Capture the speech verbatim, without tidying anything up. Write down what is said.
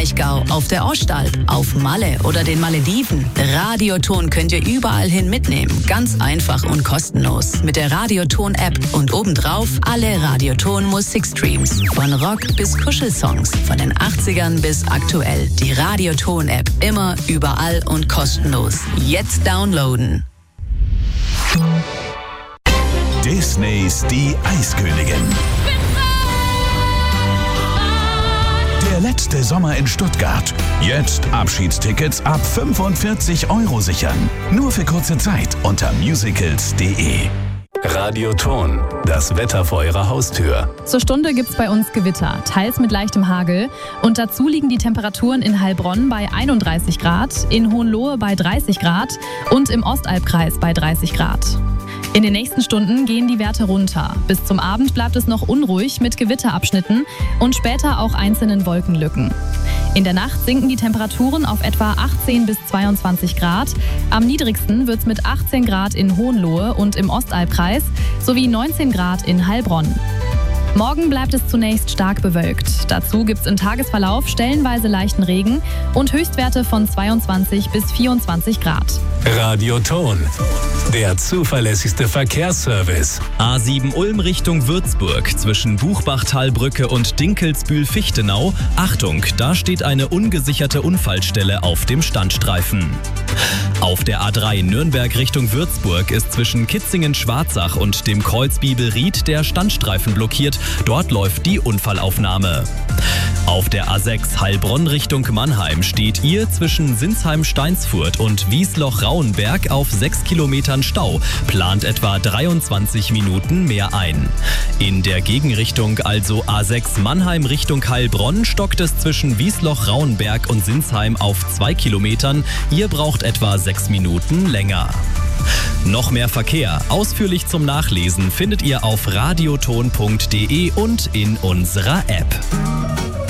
Kraichgau, auf der Ostalb, auf Malle oder den Malediven. Radioton könnt ihr überall hin mitnehmen. Ganz einfach und kostenlos. Mit der Radioton-App und obendrauf alle Radioton-Musikstreams. Von Rock bis Kuschelsongs, von den achtzigern bis aktuell. Die Radioton-App immer, überall und kostenlos. Jetzt downloaden. Disneys Die Eiskönigin. Der letzte Sommer in Stuttgart. Jetzt Abschiedstickets ab fünfundvierzig Euro sichern. Nur für kurze Zeit unter musicals punkt de. Radioton, das Wetter vor Ihrer Haustür. Zur Stunde gibt's bei uns Gewitter, teils mit leichtem Hagel. Und dazu liegen die Temperaturen in Heilbronn bei einunddreißig Grad, in Hohenlohe bei dreißig Grad und im Ostalbkreis bei dreißig Grad. In den nächsten Stunden gehen die Werte runter. Bis zum Abend bleibt es noch unruhig mit Gewitterabschnitten und später auch einzelnen Wolkenlücken. In der Nacht sinken die Temperaturen auf etwa achtzehn bis zweiundzwanzig Grad. Am niedrigsten wird's mit achtzehn Grad in Hohenlohe und im Ostalbkreis sowie neunzehn Grad in Heilbronn. Morgen bleibt es zunächst stark bewölkt. Dazu gibt's im Tagesverlauf stellenweise leichten Regen und Höchstwerte von zweiundzwanzig bis vierundzwanzig Grad. Radioton, der zuverlässigste Verkehrsservice. A sieben Ulm Richtung Würzburg zwischen Buchbachtalbrücke und Dinkelsbühl-Fichtenau. Achtung, da steht eine ungesicherte Unfallstelle auf dem Standstreifen. Auf der A drei Nürnberg Richtung Würzburg ist zwischen Kitzingen-Schwarzach und dem Kreuz Bibelried der Standstreifen blockiert. Dort läuft die Unfallaufnahme. Auf der A sechs Heilbronn Richtung Mannheim steht ihr zwischen Sinsheim-Steinsfurt und Wiesloch-Rauenberg auf sechs Kilometern Stau. Plant etwa dreiundzwanzig Minuten mehr ein. In der Gegenrichtung, also A sechs Mannheim Richtung Heilbronn, stockt es zwischen Wiesloch-Rauenberg und Sinsheim auf zwei Kilometern. Ihr braucht etwa sechs Minuten länger. Noch mehr Verkehr, ausführlich zum Nachlesen, findet ihr auf radioton punkt de und in unserer App.